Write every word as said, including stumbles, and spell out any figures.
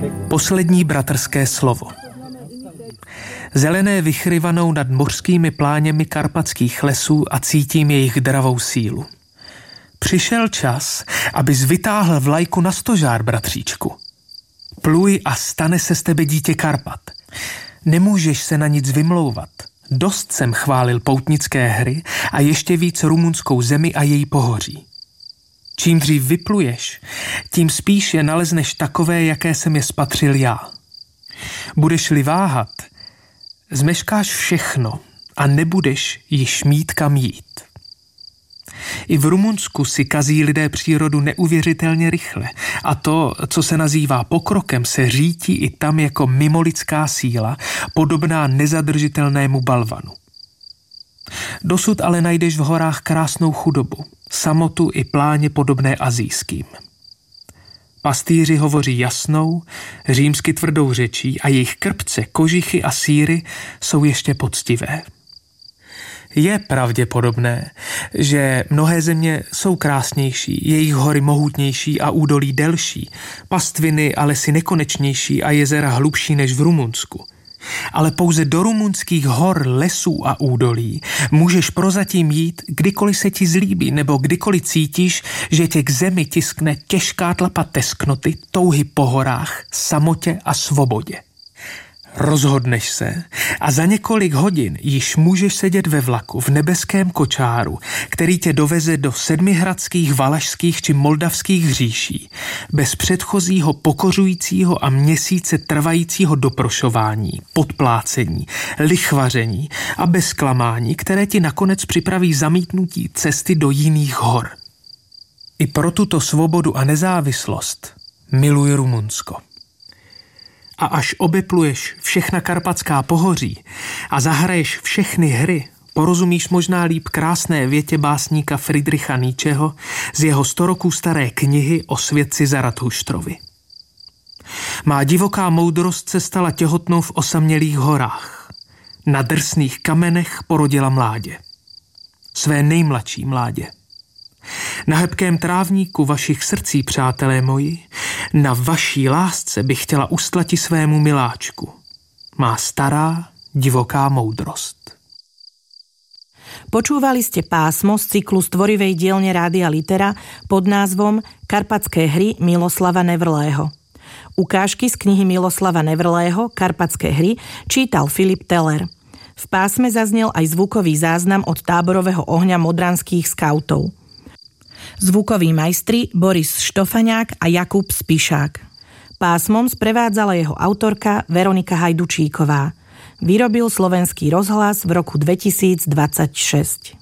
Poslední bratrské slovo. Zelené vychryvanou nad mořskými pláněmi karpatských lesů a cítím jejich dravou sílu. Přišel čas, abys vytáhl vlajku na stožár, bratříčku. Pluj a stane se z tebe dítě Karpat. Nemůžeš se na nic vymlouvat. Dost jsem chválil poutnické hry a ještě víc rumunskou zemi a její pohoří. Čím dřív vypluješ, tím spíš je nalezneš takové, jaké jsem je spatřil já. Budeš-li váhat, zmeškáš všechno a nebudeš již mít kam jít. I v Rumunsku si kazí lidé přírodu neuvěřitelně rychle a to, co se nazývá pokrokem, se řítí i tam jako mimolidská síla, podobná nezadržitelnému balvanu. Dosud ale najdeš v horách krásnou chudobu, samotu i pláně podobné asijským. Pastýři hovoří jasnou, římsky tvrdou řečí a jejich krpce, kožichy a sýry jsou ještě poctivé. Je pravděpodobné, že mnohé země jsou krásnější, jejich hory mohutnější a údolí delší, pastviny a lesy nekonečnější a jezera hlubší než v Rumunsku. Ale pouze do rumunských hor, lesů a údolí můžeš prozatím jít, kdykoliv se ti zlíbí nebo kdykoliv cítíš, že tě k zemi tiskne těžká tlapa tesknoty, touhy po horách, samotě a svobodě. Rozhodneš se a za několik hodin již můžeš sedět ve vlaku v nebeském kočáru, který tě doveze do sedmihradských, valašských či moldavských říší, bez předchozího pokořujícího a měsíce trvajícího doprošování, podplácení, lichvaření a bez klamání, které ti nakonec připraví zamítnutí cesty do jiných hor. I pro tuto svobodu a nezávislost miluj Rumunsko. A až obepluješ všechna karpatská pohoří a zahraješ všechny hry, porozumíš možná líp krásné větě básníka Friedricha Nietzscheho z jeho sto roků staré knihy o svědci Zarathuštrovi. Má divoká moudrost se stala těhotnou v osamělých horách. Na drsných kamenech porodila mládě. Své nejmladší mládě. Na hebkém trávníku vašich srdcí, přátelé moji, na vaší lásce bych chtěla ustlati svému miláčku. Má stará, divoká moudrost. Počúvali ste pásmo z cyklu stvorivej dielne Rádia Litera pod názvom Karpatské hry Miloslava Nevrlého. Ukážky z knihy Miloslava Nevrlého Karpatské hry čítal Filip Teller. V pásme zaznel aj zvukový záznam od táborového ohňa modranských skautov. Zvukoví majstri Boris Štofaňák a Jakub Spišák. Pásmom sprevádzala jeho autorka Veronika Hajdučíková. Vyrobil Slovenský rozhlas v roku dvetisícdvadsaťšesť.